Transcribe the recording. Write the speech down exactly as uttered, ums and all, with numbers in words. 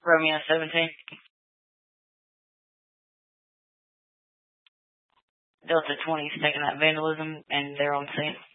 Romeo seventeen. Delta twenty is taking that vandalism, and they're on scene.